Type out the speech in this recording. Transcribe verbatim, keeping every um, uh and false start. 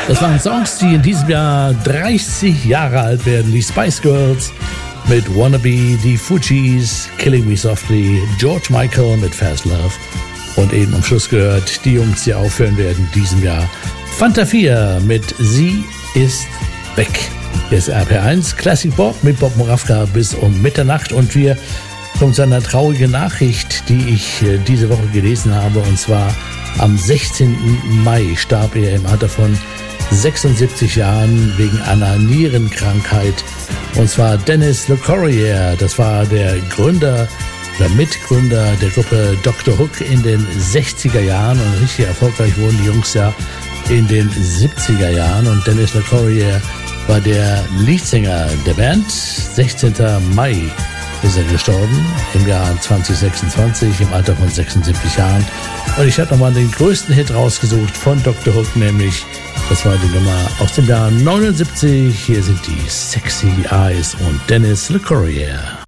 Das waren Songs, die in diesem Jahr dreißig Jahre alt werden. Die Spice Girls mit Wannabe, die Fugees, Killing Me Softly, George Michael mit Fast Love und eben am Schluss gehört die Jungs, die aufhören werden in diesem Jahr. Fanta vier mit Sie ist weg. Hier ist R P eins Classic Bob mit Bob Moravka bis um Mitternacht und wir kommen zu einer traurigen Nachricht, die ich diese Woche gelesen habe, und zwar am sechzehnten Mai starb er im Alter von sechsundsiebzig Jahren wegen einer Nierenkrankheit, und zwar Dennis LeCourrier. Das war der Gründer oder Mitgründer der Gruppe Doktor Hook in den sechziger Jahren, und richtig erfolgreich wurden die Jungs ja in den siebziger Jahren, und Dennis LeCourrier war der Leadsänger der Band. sechzehnten Mai ist er gestorben, im Jahr zwanzig sechsundzwanzig, im Alter von sechsundsiebzig Jahren. Und ich habe nochmal den größten Hit rausgesucht von Doktor Hook, nämlich, das war die Nummer aus dem Jahr neunundsiebzig. Hier sind die Sexy Eyes und Dennis LeCourrier.